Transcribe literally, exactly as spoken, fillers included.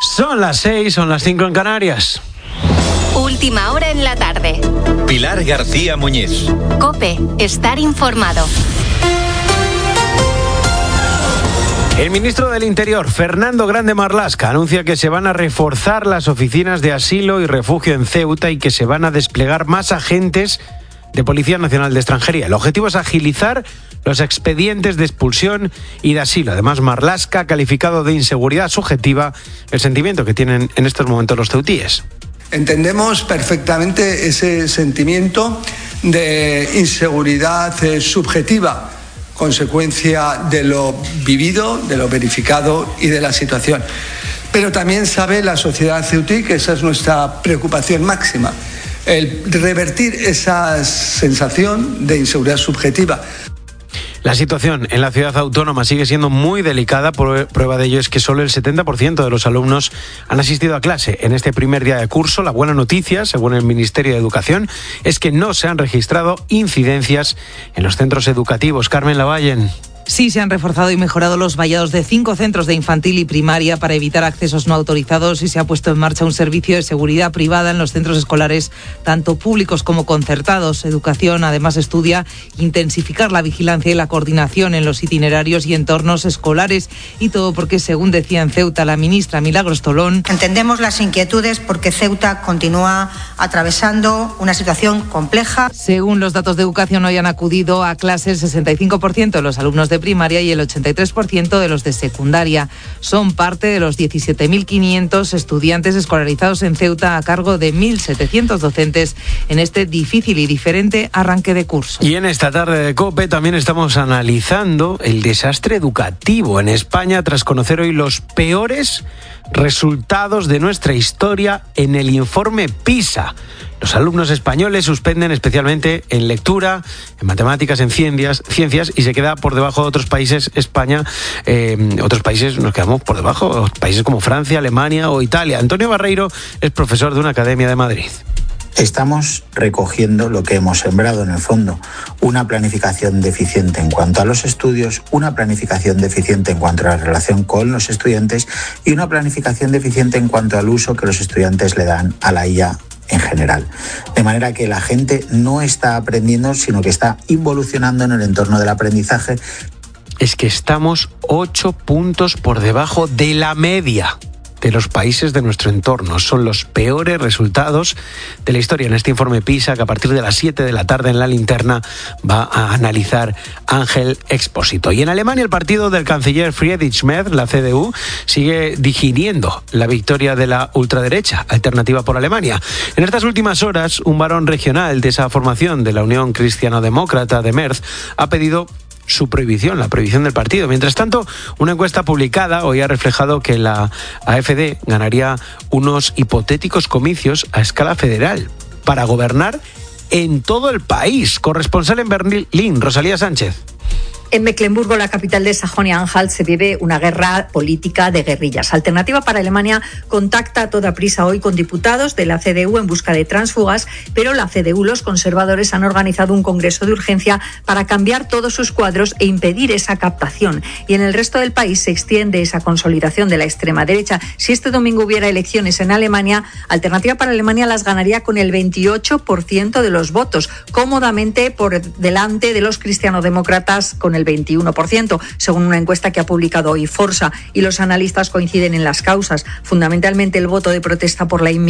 Son las seis, son las cinco en Canarias. Última hora en la tarde. Pilar García Muñiz. COPE, estar informado. El ministro del Interior, Fernando Grande Marlaska, anuncia que se van a reforzar las oficinas de asilo y refugio en Ceuta y que se van a desplegar más agentes de Policía Nacional de Extranjería. El objetivo es agilizar los expedientes de expulsión y de asilo. Además, Marlaska ha calificado de inseguridad subjetiva el sentimiento que tienen en estos momentos los ceutíes. Entendemos perfectamente ese sentimiento de inseguridad eh, subjetiva, consecuencia de lo vivido, de lo verificado y de la situación. Pero también sabe la sociedad ceutí que esa es nuestra preocupación máxima, el revertir esa sensación de inseguridad subjetiva. La situación en la ciudad autónoma sigue siendo muy delicada. Prueba de ello es que solo el setenta por ciento de los alumnos han asistido a clase en este primer día de curso. La buena noticia, según el Ministerio de Educación, es que no se han registrado incidencias en los centros educativos. Carmen Lavallen. Sí, se han reforzado y mejorado los vallados de cinco centros de infantil y primaria para evitar accesos no autorizados y se ha puesto en marcha un servicio de seguridad privada en los centros escolares, tanto públicos como concertados. Educación, además, estudia intensificar la vigilancia y la coordinación en los itinerarios y entornos escolares. Y todo porque, según decía en Ceuta la ministra Milagros Tolón, entendemos las inquietudes porque Ceuta continúa atravesando una situación compleja. Según los datos de educación, hoy han acudido a clase el sesenta y cinco por ciento de los alumnos de de primaria y el ochenta y tres por ciento de los de secundaria. Son parte de los diecisiete mil quinientos estudiantes escolarizados en Ceuta a cargo de mil setecientos docentes en este difícil y diferente arranque de curso. Y en esta tarde de COPE también estamos analizando el desastre educativo en España tras conocer hoy los peores resultados de nuestra historia en el informe PISA. Los alumnos españoles suspenden especialmente en lectura, en matemáticas, en ciencias, ciencias y se queda por debajo de otros países. España, eh, otros países nos quedamos por debajo, países como Francia, Alemania o Italia. Antonio Barreiro es profesor de una academia de Madrid. Estamos recogiendo lo que hemos sembrado en el fondo, una planificación deficiente en cuanto a los estudios, una planificación deficiente en cuanto a la relación con los estudiantes y una planificación deficiente en cuanto al uso que los estudiantes le dan a la I A en general. De manera que la gente no está aprendiendo, sino que está involucionando en el entorno del aprendizaje. Es que estamos ocho puntos por debajo de la media de los países de nuestro entorno. Son los peores resultados de la historia en este informe PISA que a partir de las siete de la tarde en La Linterna va a analizar Ángel Expósito. Y en Alemania el partido del canciller Friedrich Merz, la C D U, sigue digiriendo la victoria de la ultraderecha, Alternativa por Alemania. En estas últimas horas, un varón regional de esa formación de la Unión Cristiano-Demócrata de Merz ha pedido su prohibición, la prohibición del partido. Mientras tanto, una encuesta publicada hoy ha reflejado que la A F D ganaría unos hipotéticos comicios a escala federal para gobernar en todo el país. Corresponsal en Berlín, Rosalía Sánchez. En Mecklemburgo, la capital de Sajonia-Anhalt, se vive una guerra política de guerrillas. Alternativa para Alemania contacta a toda prisa hoy con diputados de la C D U en busca de tránsfugas, pero la C D U, los conservadores, han organizado un congreso de urgencia para cambiar todos sus cuadros e impedir esa captación. Y en el resto del país se extiende esa consolidación de la extrema derecha. Si este domingo hubiera elecciones en Alemania, Alternativa para Alemania las ganaría con el veintiocho por ciento de los votos, cómodamente por delante de los cristianodemócratas con el veintiuno por ciento, según una encuesta que ha publicado hoy Forsa, y los analistas coinciden en las causas, fundamentalmente el voto de protesta por la inmigración